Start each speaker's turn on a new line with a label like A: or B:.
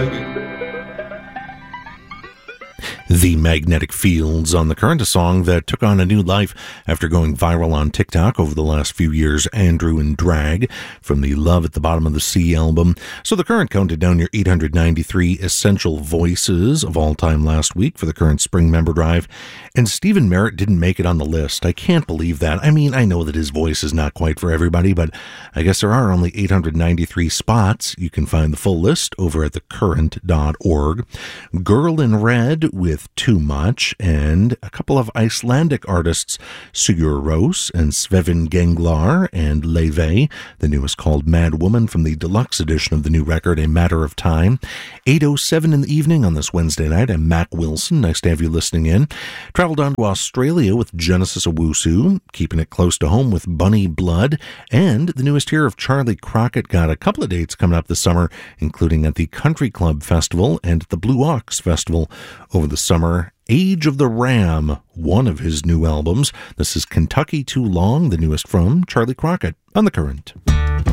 A: The Magnetic Fields on the Current, a song that took on a new life after going viral on TikTok over the last few years. Andrew and Drag from the Love at the Bottom of the Sea album. So the Current counted down your 893 essential voices of all time last week for the Current Spring Member Drive, and Stephen Merritt didn't make it on the list. I can't believe that. I mean, I know that his voice is not quite for everybody, but I guess there are only 893 spots. You can find the full list over at thecurrent.org. Girl in Red with Too Much, and a couple of Icelandic artists, Sigur Rós and Svevin Genglar, and Leve, the newest called Mad Woman from the deluxe edition of the new record, A Matter of Time. 8:07 in the evening on this Wednesday night. I'm Mac Wilson. Nice to have you listening in. Traveled on to Australia with Genesis Owusu, keeping it close to home with Bunny Blood, and the newest here of Charlie Crockett. Got a couple of dates coming up this summer, including at the Country Club Festival and at the Blue Ox Festival over the summer. Age of the Ram, one of his new albums. This is Kentucky Too Long, the newest from Charlie Crockett on The Current.